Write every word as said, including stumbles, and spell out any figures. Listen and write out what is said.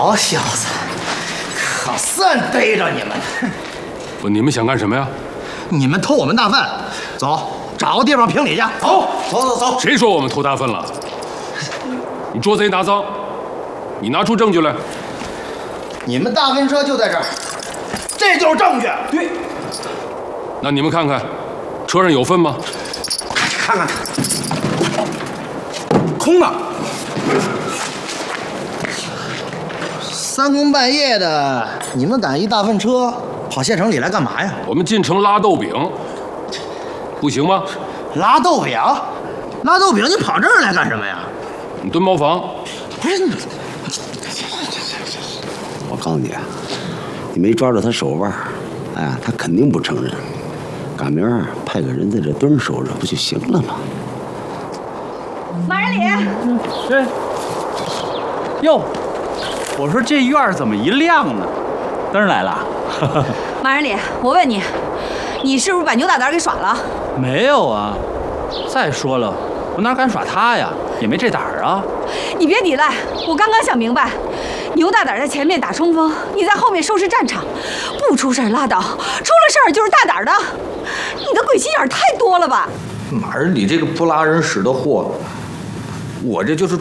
好小子，可算逮着你们了！ 不，你们想干什么呀？ 你们偷我们大粪，走，找个地方评理去。走，走走走。 谁说我们偷大粪了？你捉贼拿赃，你拿出证据来。 你们大粪车就在这儿，这就是证据。对。 那你们看看，车上有粪吗？ 看看，空的。三更半夜的，你们赶一大粪车跑县城里来干嘛呀？ 我们进城拉豆饼，不行吗？ 拉豆饼？拉豆饼？你跑这儿来干什么呀？ 你蹲茅房。 不是你， 我告诉你啊，你没抓住他手腕，哎呀，他肯定不承认。赶明儿派个人在这蹲守着，不就行了吗？ 马仁礼， 这，哟，我说这院儿怎么一亮呢？灯来了。 马仁礼，我问你，你是不是把牛大胆给耍了？ 没有啊。再说了，我哪敢耍他呀？也没这胆儿啊。 你别抵赖，我刚刚想明白，牛大胆在前面打冲锋，你在后面收拾战场，不出事儿拉倒，出了事儿就是大胆的。你的鬼心眼太多了吧？ 马仁礼这个不拉人屎的货，我这就是